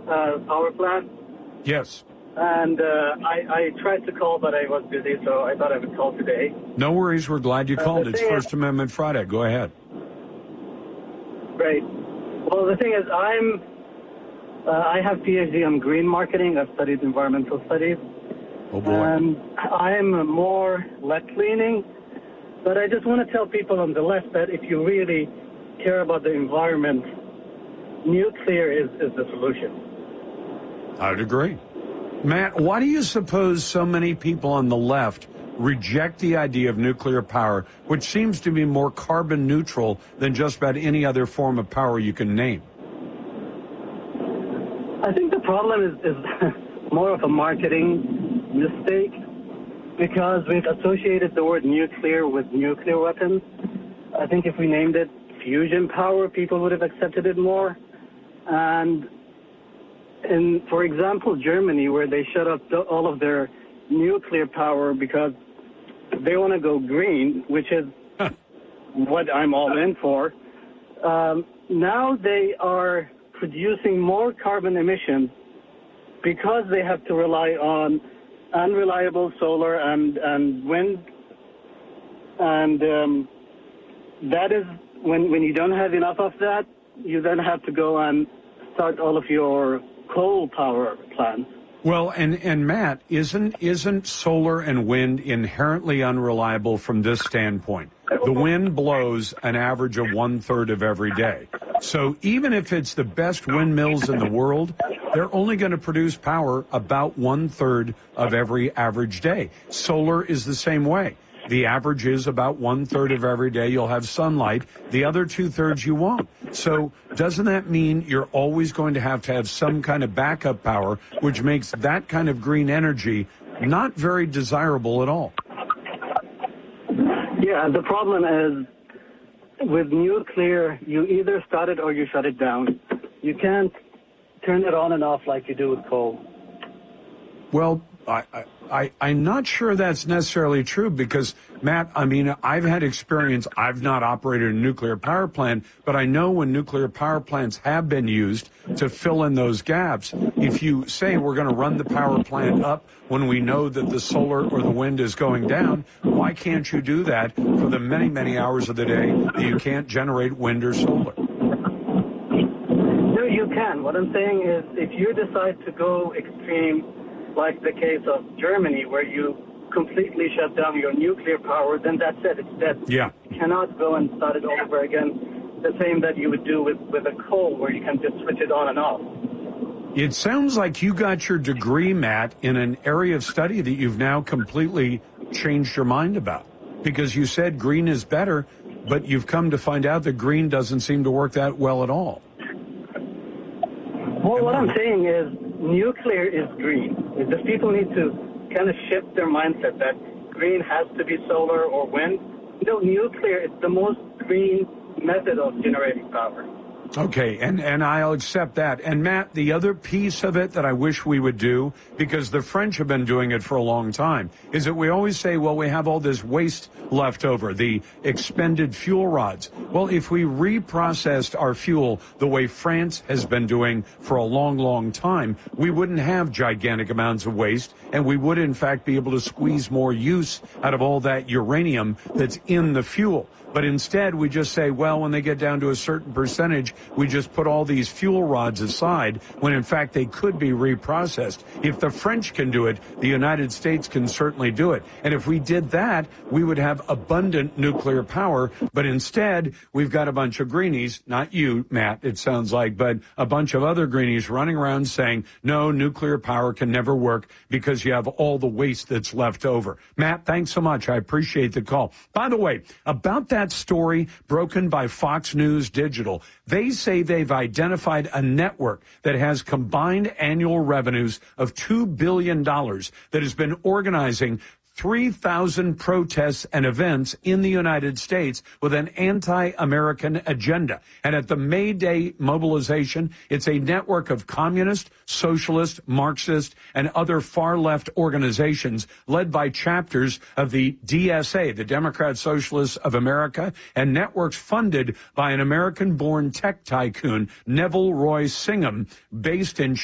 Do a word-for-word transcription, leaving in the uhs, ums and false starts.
uh, power plant. Yes. And uh, I, I tried to call, but I was busy, so I thought I would call today. No worries. We're glad you Uh, called. the It's thing First is- Amendment Friday. Go ahead. Great. Well, the thing is, I'm uh, I have PhD on green marketing. I've studied environmental studies. Oh, boy. And I'm more left-leaning. But I just want to tell people on the left that if you really care about the environment, nuclear is, is the solution. I would agree. Matt, why do you suppose so many people on the left reject the idea of nuclear power, which seems to be more carbon neutral than just about any other form of power you can name? I think the problem is, is more of a marketing mistake because we've associated the word nuclear with nuclear weapons. I think if we named it fusion power, people would have accepted it more. And in, for example, Germany, where they shut up the, all of their nuclear power because they want to go green, which is what I'm all in for. Um, now they are producing more carbon emissions because they have to rely on unreliable solar and, and wind. And um, that is, when, when you don't have enough of that, you then have to go and start all of your coal power plants. Well, and, and Matt, isn't isn't solar and wind inherently unreliable from this standpoint? The wind blows an average of one third of every day. So even if it's the best windmills in the world, they're only going to produce power about one third of every average day. Solar is the same way. The average is about one third of every day you'll have sunlight. The other two thirds you won't. So doesn't that mean you're always going to have to have some kind of backup power, which makes that kind of green energy not very desirable at all? Yeah, the problem is with nuclear, you either start it or you shut it down. You can't turn it on and off like you do with coal. Well, I, I, I'm not sure that's necessarily true because, Matt, I mean, I've had experience. I've not operated a nuclear power plant, but I know when nuclear power plants have been used to fill in those gaps, if you say we're going to run the power plant up when we know that the solar or the wind is going down, why can't you do that for the many, many hours of the day that you can't generate wind or solar? No, you can. What I'm saying is if you decide to go extreme, like the case of Germany, where you completely shut down your nuclear power, then that's it. It's dead. Yeah. You cannot go and start it over again, the same that you would do with, with a coal, where you can just switch it on and off. It sounds like you got your degree, Matt, in an area of study that you've now completely changed your mind about. Because you said green is better, but you've come to find out that green doesn't seem to work that well at all. Well, what I'm saying is nuclear is green. It's just people need to kind of shift their mindset that green has to be solar or wind. No, nuclear is the most green method of generating power. Okay, and, and I'll accept that. And, Matt, the other piece of it that I wish we would do, because the French have been doing it for a long time, is that we always say, well, we have all this waste left over, the expended fuel rods. Well, if we reprocessed our fuel the way France has been doing for a long, long time, we wouldn't have gigantic amounts of waste, and we would, in fact, be able to squeeze more use out of all that uranium that's in the fuel. But instead, we just say, well, when they get down to a certain percentage, we just put all these fuel rods aside, when in fact they could be reprocessed. If the French can do it, the United States can certainly do it. And if we did that, we would have abundant nuclear power. But instead, we've got a bunch of greenies, not you, Matt, it sounds like, but a bunch of other greenies running around saying, no, nuclear power can never work because you have all the waste that's left over. Matt, thanks so much. I appreciate the call. By the way, about that story broken by Fox News Digital, they say they've identified a network that has combined annual revenues of two billion dollars that has been organizing three thousand protests and events in the United States with an anti-American agenda. And at the May Day mobilization, it's a network of communist, socialist, Marxist, and other far-left organizations led by chapters of the D S A, the Democrat Socialists of America, and networks funded by an American-born tech tycoon, Neville Roy Singham, based in